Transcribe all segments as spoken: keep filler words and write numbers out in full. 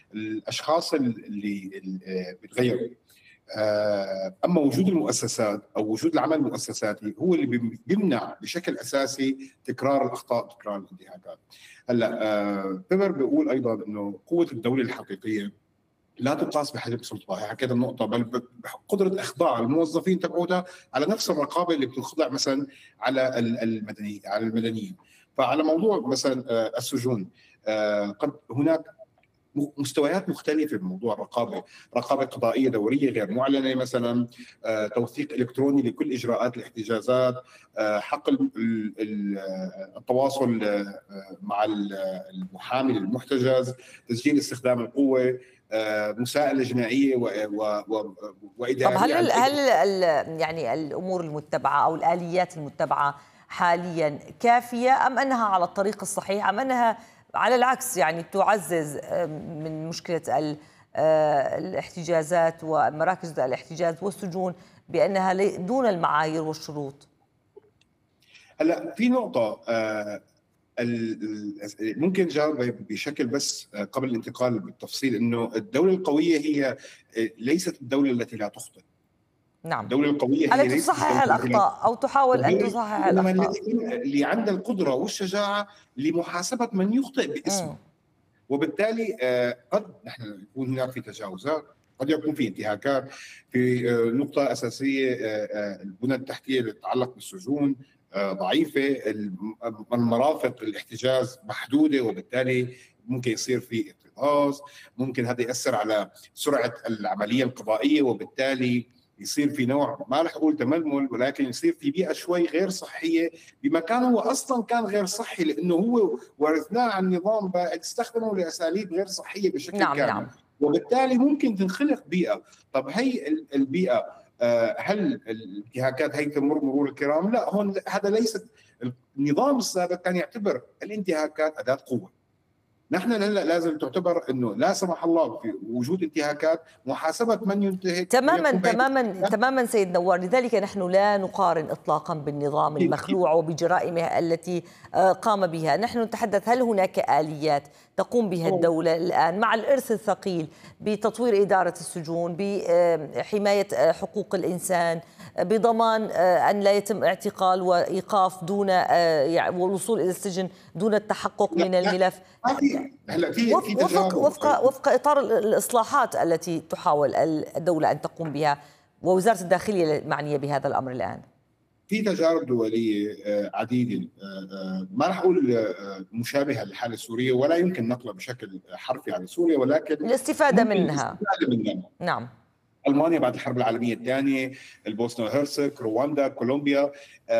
الاشخاص اللي بتغيروا. اما وجود المؤسسات او وجود العمل المؤسساتي هو اللي بيمنع بشكل اساسي تكرار الاخطاء، تكرار الانتهاكات. هلا بيبر بيقول ايضا انه قوه الدوله الحقيقيه لا تقاس بحجم سلطتها، هي حكيت النقطه، بل بقدره اخضاع الموظفين تبعوتها على نفس الرقابه اللي بتنخضع مثلا على المدنيه على المدنيين. فعلى موضوع مثلا السجون، قد هناك مستويات مختلفه بموضوع الرقابه، رقابه قضائيه دوريه غير معلنه مثلا، توثيق الكتروني لكل اجراءات الاحتجازات، حق التواصل مع المحامي للمحتجز، تسجيل استخدام القوه، مساءله جنائيه واداريه. طب هل هل يعني الامور المتبعه او الاليات المتبعه حاليا كافيه ام انها على الطريق الصحيح ام انها على العكس يعني تعزز من مشكله الاحتجازات ومراكز الاحتجاز والسجون بانها دون المعايير والشروط؟ هلا في نقطه ممكن جاوب بشكل بس قبل الانتقال بالتفصيل، انه الدوله القويه هي ليست الدوله التي لا تخطئ. نعم. الدوله القويه هي التي تصحح الاخطاء او تحاول ان تصحح الاخطاء، اللي عندها القدره والشجاعه لمحاسبه من يخطئ باسمه. وبالتالي قد نحن يكون هناك في تجاوزات، قد يكون في انتهاكات. في نقطه اساسيه، البنى التحتيه اللي تتعلق بالسجون ضعيفه، المرافق الاحتجاز محدوده، وبالتالي ممكن يصير في اكتظاظ، ممكن هذا ياثر على سرعه العمليه القضائيه، وبالتالي يصير في نوع ما رح اقول تململ، ولكن يصير في بيئه شوي غير صحيه بمكان هو اصلا كان غير صحي، لانه هو ورثناه عن نظام استخدمه لاساليب غير صحيه بشكل نعم كامل. نعم. وبالتالي ممكن تنخلق بيئه. طب هي البيئه هل الانتهاكات هي تمر مرور الكرام؟ لا، هون هذا ليس النظام السابق كان يعتبر الانتهاكات اداه قوه. نحن هلا لازم تعتبر انه لا سمح الله في وجود انتهاكات محاسبه من ينتهك. تماما تماما تماما سيد نوار، لذلك نحن لا نقارن اطلاقا بالنظام المخلوع وبجرائمه التي قام بها، نحن نتحدث هل هناك اليات تقوم بها الدوله الان مع الارث الثقيل بتطوير اداره السجون، بحمايه حقوق الانسان، بضمان ان لا يتم اعتقال وايقاف دون والوصول الى السجن دون التحقق من الملف. هلا في وفق وفق وفق اطار الاصلاحات التي تحاول الدوله ان تقوم بها ووزاره الداخليه المعنيه بهذا الامر الان. في تجارب دوليه عديده، ما راح اقول مشابهه للحاله السوريه ولا يمكن نقلها بشكل حرفي على سوريا، ولكن الاستفاده منها. الاستفاده منها. نعم. المانيا بعد الحرب العالميه الثانيه، البوسنه والهرسك، رواندا، كولومبيا،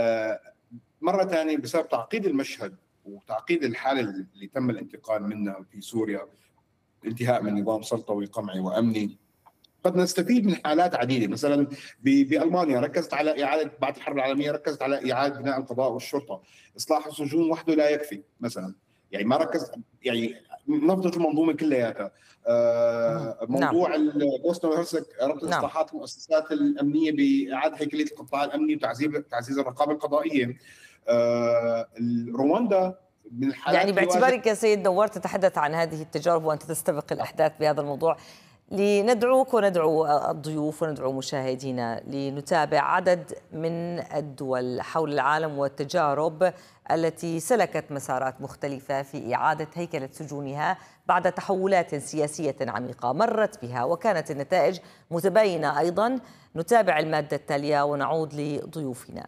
مره ثانيه بسبب تعقيد المشهد وتعقيد الحاله اللي تم الانتقال منها في سوريا، الانتهاء من نظام سلطوي قمعي وامني، قد نستفيد من حالات عديده. مثلا بالمانيا ركزت على اعاده بعد الحرب العالميه، ركزت على اعاده بناء القضاء والشرطه. اصلاح السجون وحده لا يكفي مثلا، يعني ما ركز، يعني نفضت المنظومه كلياتها. آه موضوع نعم. البوسنه والهرسك ربط نعم. اصلاحات المؤسسات الامنيه باعاده هيكليه القطاع الامني وتعزيز تعزيز الرقابه القضائيه. آه رواندا من الحالات يعني باعتبارك يا سيد نوار تتحدث عن هذه التجارب وانت تستبق الاحداث بهذا الموضوع، لندعوك وندعو الضيوف وندعو مشاهدينا لنتابع عدد من الدول حول العالم والتجارب التي سلكت مسارات مختلفة في إعادة هيكلة سجونها بعد تحولات سياسية عميقة مرت بها، وكانت النتائج متباينة أيضا. نتابع المادة التالية ونعود لضيوفنا.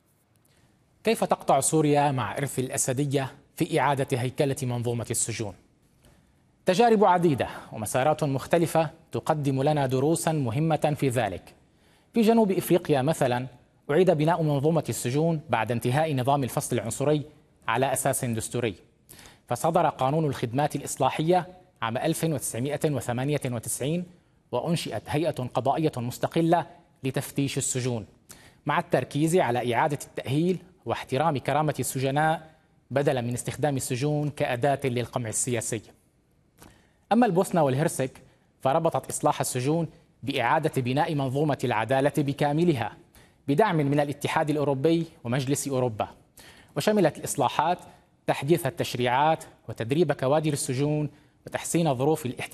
كيف تقطع سوريا مع إرث الأسدية في إعادة هيكلة منظومة السجون؟ تجارب عديدة ومسارات مختلفة تقدم لنا دروسا مهمة في ذلك. في جنوب إفريقيا مثلا أعيد بناء منظومة السجون بعد انتهاء نظام الفصل العنصري على أساس دستوري، فصدر قانون الخدمات الإصلاحية عام ألف وتسعمئة وثمانية وتسعين وأنشئت هيئة قضائية مستقلة لتفتيش السجون، مع التركيز على إعادة التأهيل واحترام كرامة السجناء بدلا من استخدام السجون كأداة للقمع السياسي. أما البوسنة والهرسك فربطت إصلاح السجون بإعادة بناء منظومة العدالة بكاملها بدعم من الاتحاد الأوروبي ومجلس أوروبا، وشملت الإصلاحات تحديث التشريعات وتدريب كوادر السجون وتحسين ظروف الاحتجاز